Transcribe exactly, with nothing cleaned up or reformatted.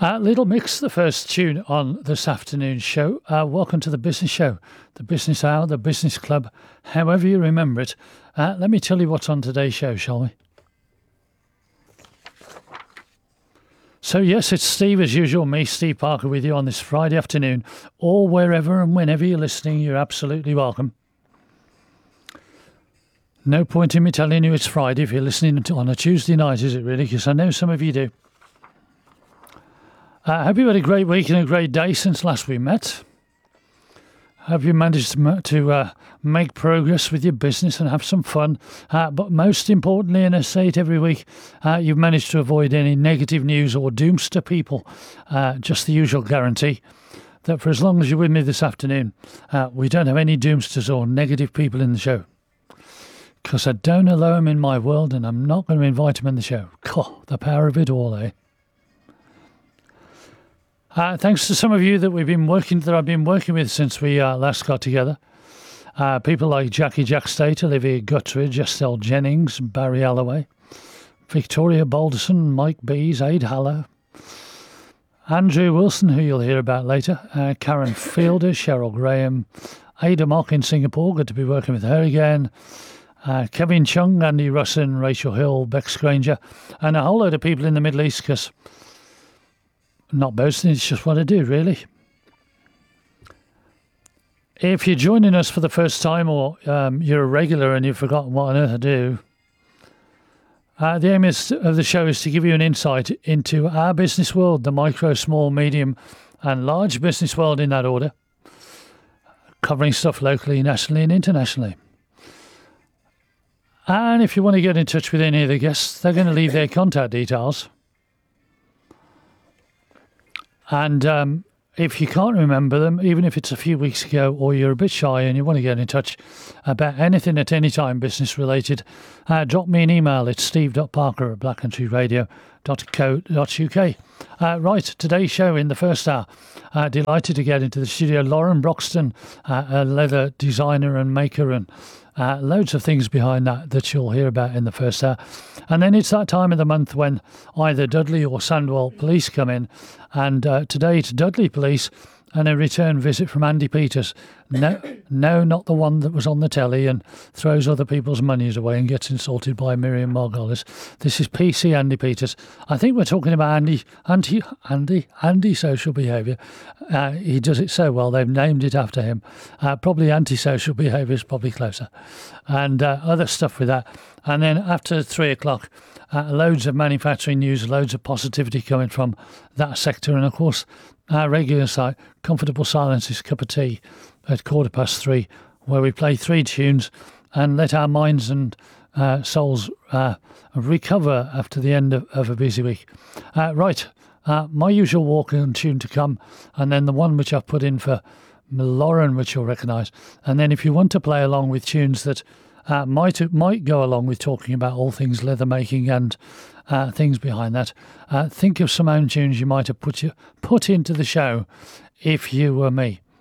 Uh, Little Mix, the first tune on this afternoon's show. Uh, welcome to the Business Show, the Business Hour, the Business Club, however you remember it. Uh, let me tell you what's on today's show, shall we? So yes, it's Steve as usual, me, Steve Parker, with you on this Friday afternoon, or wherever and whenever you're listening, you're absolutely welcome. No point in me telling you it's Friday if you're listening on a Tuesday night, is it really? Because I know some of you do. I uh, hope you've had a great week and a great day since last we met. Have you managed to, to uh, make progress with your business and have some fun? Uh, but most importantly, and I say it every week, uh, you've managed to avoid any negative news or doomster people. Uh, just the usual guarantee that for as long as you're with me this afternoon, uh, we don't have any doomsters or negative people in the show. Because I don't allow them in my world and I'm not going to invite them in the show. God, the power of it all, eh? Uh, thanks to some of you that we've been working, that I've been working with since we uh, last got together. Uh, people like Jackie Jack State, Olivia Guttridge, Estelle Jennings, Barry Alloway, Victoria Balderson, Mike Bees, Aid Haller, Andrew Wilson, who you'll hear about later, uh, Karen Fielder, Cheryl Graham, Ada Mock in Singapore, good to be working with her again, uh, Kevin Chung, Andy Russin, Rachel Hill, Bex Granger, and a whole load of people in the Middle East, because not boasting, it's just what I do, really. If you're joining us for the first time or um, you're a regular and you've forgotten what on earth I do, uh, the aim is, of the show is to give you an insight into our business world, the micro, small, medium and large business world in that order, covering stuff locally, nationally and internationally. And if you want to get in touch with any of the guests, they're going to leave their contact details. And um, if you can't remember them, even if it's a few weeks ago or you're a bit shy and you want to get in touch about anything at any time business related, uh, drop me an email. It's steve.parker at black country radio dot co dot uk. Uh, right, today's show in the first hour. Uh, delighted to get into the studio. Lauren Broxton, uh, a leather designer and maker, and uh, loads of things behind that that you'll hear about in the first hour. And then it's that time of the month when either Dudley or Sandwell Police come in. And uh, today it's Dudley Police and a return visit from Andy Peters. No, no, not the one that was on the telly and throws other people's monies away and gets insulted by Miriam Margolis. This is P C Andy Peters. I think we're talking about Andy, anti, Andy, anti-social behaviour. Uh, he does it so well, they've named it after him. Uh, probably anti-social behaviour is probably closer. And uh, other stuff with that. And then after three o'clock, uh, loads of manufacturing news, loads of positivity coming from that sector. And of course, our regular site, Comfortable Silence's Cup of Tea at quarter past three, where we play three tunes and let our minds and uh, souls uh, recover after the end of, of a busy week. Uh, right, uh, my usual walk-in tune to come, and then the one which I've put in for Lauren, which you'll recognise. And then if you want to play along with tunes that uh, might might go along with talking about all things leather making and uh, things behind that, uh, think of some own tunes you might have put you, put into the show if you were me.